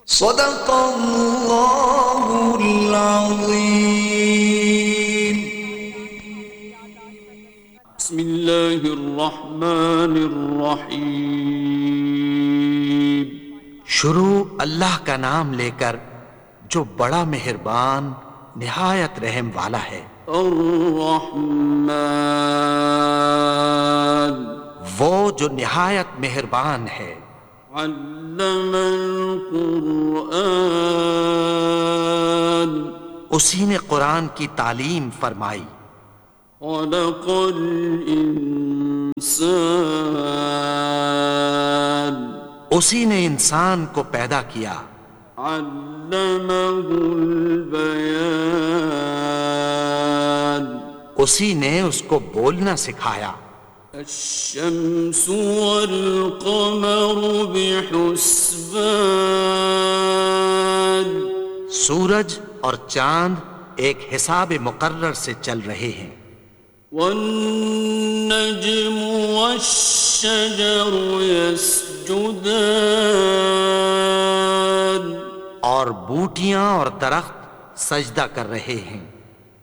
صدق اللہ العظیم۔ بسم اللہ الرحمن الرحیم۔ شروع اللہ کا نام لے کر جو بڑا مہربان نہایت رحم والا ہے۔ الرحمن، وہ جو نہایت مہربان ہے۔ علم القرآن، اسی نے قرآن کی تعلیم فرمائی۔ خلق الانسان، اسی نے انسان کو پیدا کیا۔ علمہ البیان، اسی نے اس کو بولنا سکھایا۔ الشمس والقمر بحسبان، سورج اور چاند ایک حساب مقرر سے چل رہے ہیں۔ والنجم والشجر يسجدان، اور بوٹیاں اور درخت سجدہ کر رہے ہیں۔